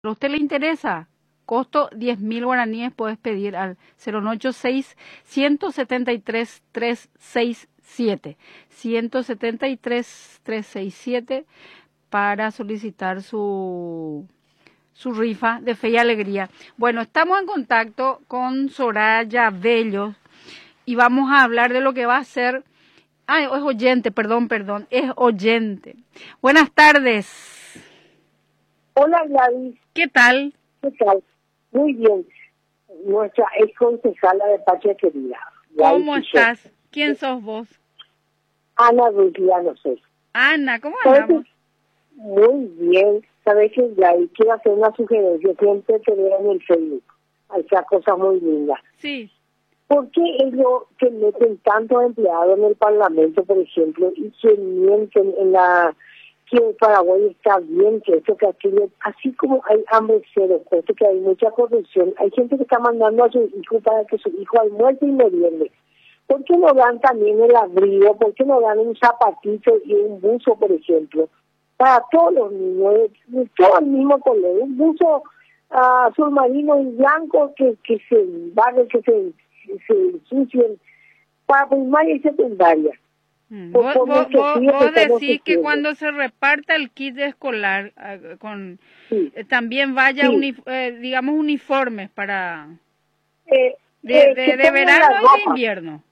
¿A usted le interesa? Costo 10.000 guaraníes, puedes pedir al 096-173-367. 173-367 para solicitar su rifa de Fe y Alegría. Bueno, estamos en contacto con Soraya Bello y vamos a hablar de lo que va a ser... es oyente, perdón, es oyente. Buenas tardes. Hola Gladys. ¿Qué tal? ¿Qué tal? Muy bien. Nuestra ex concejala de Patria Querida. ¿Cómo estás? ¿Quién sos vos? Ana Rugliano soy. Ana, ¿cómo andamos? Muy bien. ¿Sabes qué, Gladys? Quiero hacer una sugerencia. Siempre te veo en el Facebook. Hay cosas muy lindas. Sí. ¿Por qué ellos que meten tantos empleados en el Parlamento, por ejemplo, y que mienten en la... que Paraguay está bien, que esto, que aquello, así como hay hambre cero, puesto que hay mucha corrupción, hay gente que está mandando a su hijo para que su hijo almuerce y meriende. ¿Por qué no dan también el abrigo? ¿Por qué no dan un zapatito y un buzo, por ejemplo? Para todos los niños, de todo el mismo color, un buzo submarino y blanco que se embargue, que se ensucien, para primaria y secundaria. Vos decís que cuando se reparta el kit escolar sí. También vaya, sí. Digamos, uniformes para de verano y de invierno.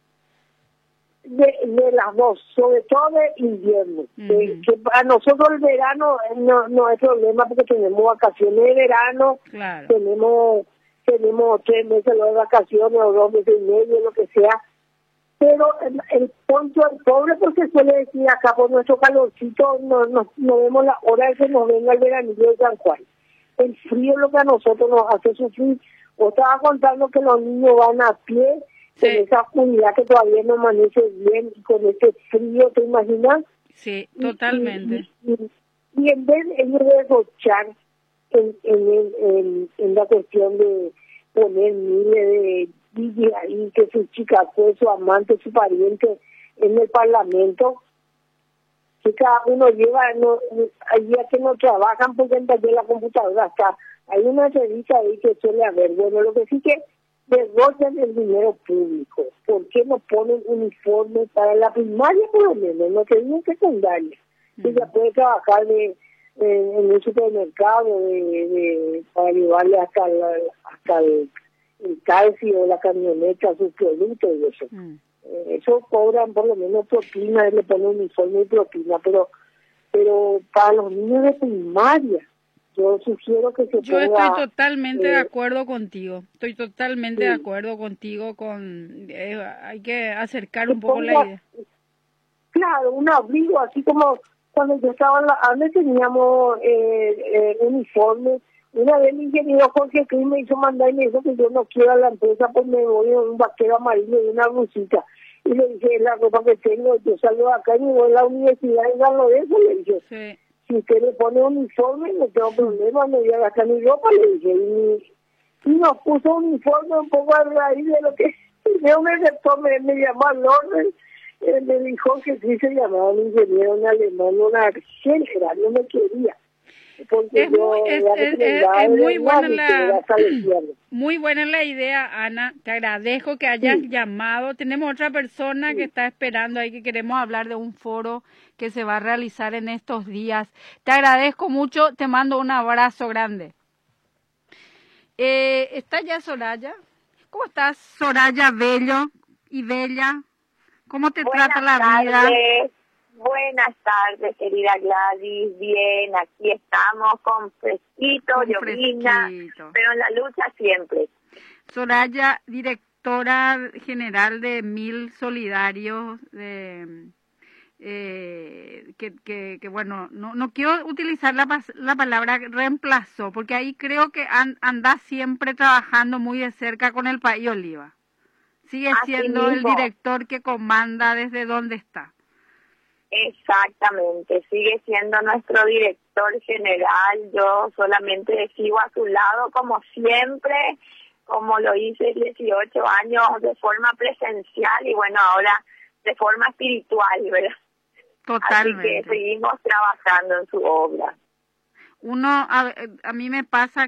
De las dos, sobre todo de invierno. Que para nosotros el verano no es problema porque tenemos vacaciones de verano, claro. tenemos 3 meses de vacaciones o 2 meses y medio, lo que sea. Pero el punto del pobre, porque suele decir acá por nuestro calorcito, no vemos la hora de que nos venga el veranillo de San Juan. El frío es lo que a nosotros nos hace sufrir. O estaba contando que los niños van a pie, sí, con esa oscuridad que todavía no amanece bien, y con ese frío, ¿te imaginas? Sí, totalmente. Y en vez de derrochar en la cuestión de poner miles de ahí, que su chica fue su amante, su pariente en el Parlamento, que cada uno lleva, hay días que no trabajan porque en la computadora está. Hay una revista ahí que suele haber. Bueno, lo que sí que derrochan el dinero público. ¿Por qué no ponen uniforme para la primaria, por lo menos? No que digan secundaria. Que ya puede trabajar en un supermercado para llevarle hasta el taxi o la camioneta, sus productos y eso. Eso cobran por lo menos propina, le ponen uniforme y propina, pero para los niños de primaria, yo sugiero que se ponga... Yo estoy totalmente de acuerdo contigo, estoy totalmente de acuerdo contigo hay que acercar un poco la idea. Claro, un abrigo, así como cuando yo estaba en la ANE teníamos uniformes. Una vez mi ingeniero Jorge Cris me hizo mandar y me dijo que yo no quiero a la empresa, pues me voy en un vaquero amarillo y una blusita. Y le dije, es la ropa que tengo, yo salgo de acá y me voy a la universidad y gano de eso, le dije. Sí. Si usted le pone uniforme, no tengo problema, me voy a gastar mi ropa, le dije. Y nos puso uniforme un poco a raíz de lo que yo me llamó al orden. Me dijo que sí se llamaba un ingeniero, un alemán, una argentina, no me quería. Es muy buena la idea, Ana. Te agradezco que hayas llamado. Tenemos otra persona que está esperando ahí, que queremos hablar de un foro que se va a realizar en estos días. Te agradezco mucho, te mando un abrazo grande. ¿Está ya Soraya? ¿Cómo estás, Soraya Bello y Bella? ¿Cómo te trata la vida? Buenas tardes, querida Gladys. Bien, aquí estamos con fresquito, llovizna, pero en la lucha siempre. Soraya, directora general de Mil Solidarios, que bueno, no quiero utilizar la palabra reemplazo, porque ahí creo que anda siempre trabajando muy de cerca con el País Oliva. Sigue siendo el director que comanda desde donde está. Exactamente, sigue siendo nuestro director general. Yo solamente sigo a su lado como siempre, como lo hice 18 años de forma presencial y bueno, ahora de forma espiritual, ¿verdad? Totalmente. Así que seguimos trabajando en su obra. a mí me pasa